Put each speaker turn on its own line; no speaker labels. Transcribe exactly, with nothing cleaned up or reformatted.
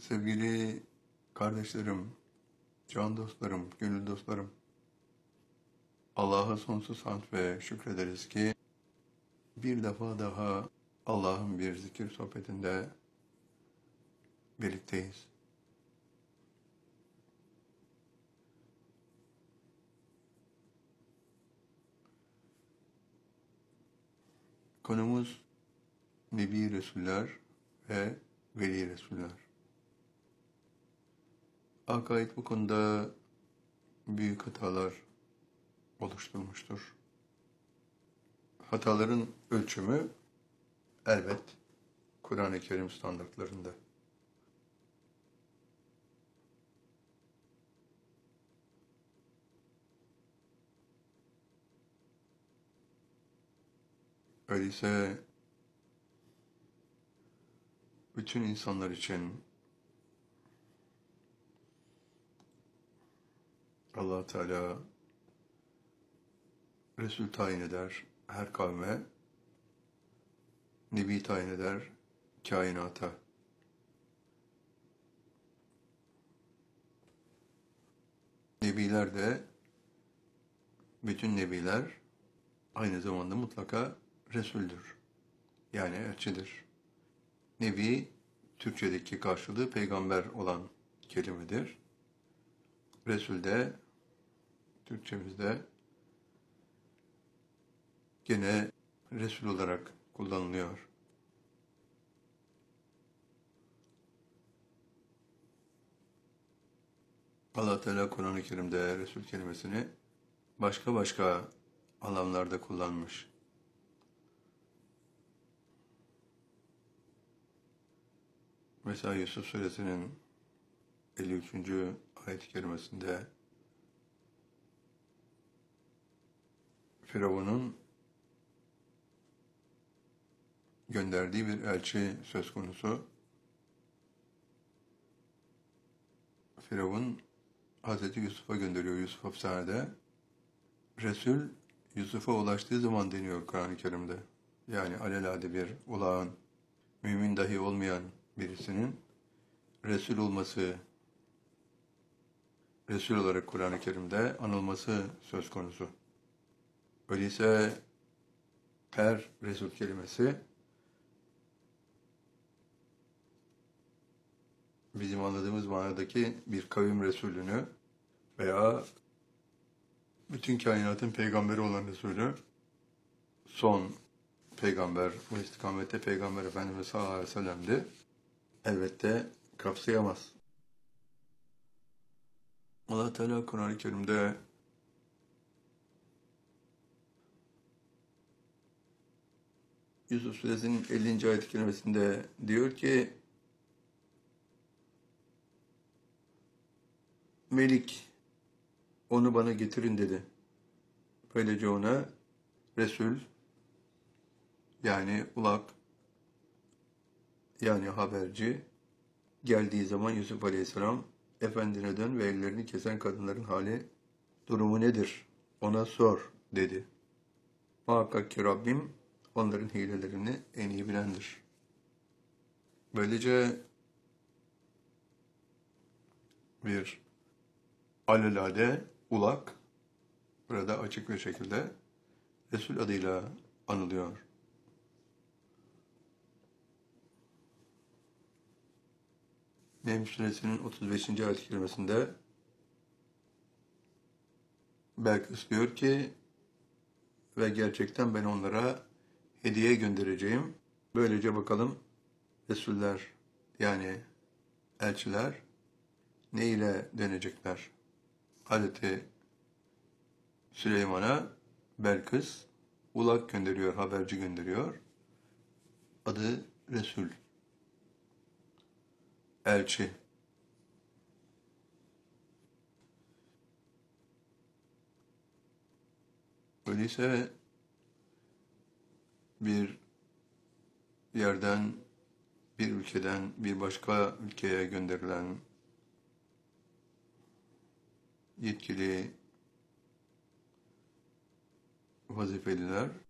Sevgili kardeşlerim, can dostlarım, gönül dostlarım, Allah'a sonsuz hamd ve şükrederiz ki bir defa daha Allah'ın bir zikir sohbetinde birlikteyiz. Konumuz Nebi Resuller ve Veli Resuller. Akaid bu konuda büyük hatalar oluşturmuştur. Hataların ölçümü elbet Kur'an-ı Kerim standartlarında. Öyleyse bütün insanlar için Allah Teala Resul tayin eder her kavme, Nebi tayin eder kainata. Nebiler de, bütün nebiler aynı zamanda mutlaka Resul'dür. Yani elçidir. Nebi, Türkçedeki karşılığı peygamber olan kelimedir. Resul de, Türkçemizde gene Resul olarak kullanılıyor. Allah Teala Kur'an-ı Kerim'de Resul kelimesini başka başka anlamlarda kullanmış. Mesela Yusuf Suresinin elli üçüncü ayet-i kerimesinde Firavun'un gönderdiği bir elçi söz konusu. Firavun Hazreti Yusuf'a gönderiyor, Yusuf hapishanede. Resul Yusuf'a ulaştığı zaman deniyor Kur'an-ı Kerim'de. Yani alelade bir ulağın, mümin dahi olmayan birisinin Resul olması, Resul olarak Kur'an-ı Kerim'de anılması söz konusu. Öyleyse her Resul kelimesi bizim anladığımız manadaki bir kavim Resulünü veya bütün kainatın peygamberi olan Resulü, son peygamber, bu istikamette Peygamber Efendimiz sallallahu aleyhi ve sellem'di, elbette kapsayamaz. Allah Teala Kur'an-ı Kerim'de Yusuf Suresinin ellinci ayet-i kerimesinde diyor ki, Melik, onu bana getirin dedi. Böylece ona Resul, yani ulak, yani haberci, geldiği zaman Yusuf Aleyhisselam, efendine dön ve ellerini kesen kadınların hali, durumu nedir? Ona sor, dedi. Muhakkak ki Rabbim, onların hilelerini en iyi bilendir. Böylece bir alelade ulak, burada açık bir şekilde Resul adıyla anılıyor. Neml Suresinin otuz beşinci ayet-i kerimesinde Belkıs diyor ki, ve gerçekten ben onlara hediye göndereceğim. Böylece bakalım Resuller, yani elçiler ne ile dönecekler? Hazreti Süleyman'a Belkıs ulak gönderiyor, haberci gönderiyor. Adı Resul, elçi. Öyleyse bir yerden, bir ülkeden bir başka ülkeye gönderilen yetkili vazifeliler